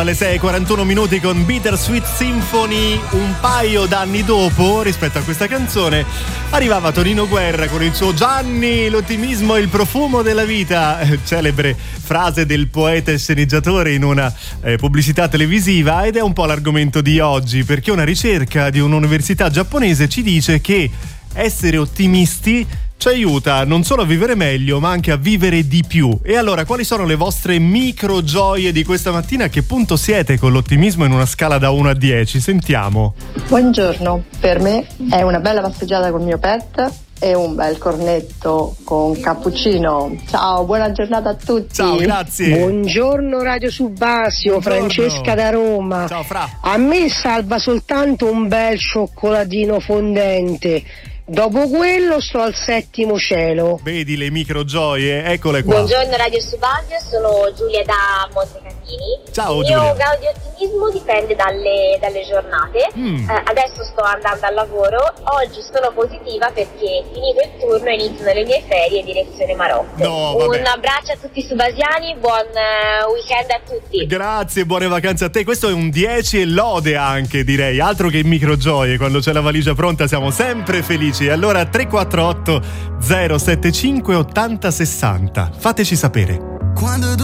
Alle 6:41 con Bittersweet Symphony. Un paio d'anni dopo, rispetto a questa canzone, arrivava Tonino Guerra con il suo Gianni, l'ottimismo è il profumo della vita, celebre frase del poeta e sceneggiatore in una pubblicità televisiva, ed è un po' l'argomento di oggi, perché una ricerca di un'università giapponese ci dice che essere ottimisti ci aiuta non solo a vivere meglio, ma anche a vivere di più. E allora, quali sono le vostre micro gioie di questa mattina? A che punto siete con l'ottimismo in una scala da 1 a 10? Sentiamo. Buongiorno, per me è una bella passeggiata col mio pet e un bel cornetto con cappuccino. Ciao, buona giornata a tutti. Ciao, grazie. Buongiorno Radio Subasio, Buongiorno. Francesca da Roma. Ciao Fra. A me salva soltanto un bel cioccolatino fondente. Dopo quello sto al 7° cielo. Vedi le micro gioie, eccole qua. Buongiorno Radio Subasio, sono Giulia da Montecatini. Ciao Il Giulia. mio grado di ottimismo dipende dalle giornate. Adesso sto andando al lavoro. Oggi sono positiva perché finito il turno iniziano le mie ferie direzione Marocco. No, vabbè. Un abbraccio a tutti i subasiani, buon weekend a tutti. Grazie, buone vacanze a te. Questo è un 10 e lode anche, direi. Altro che micro gioie, quando c'è la valigia pronta siamo sempre felici. Allora 348 075 80 60. Fateci sapere.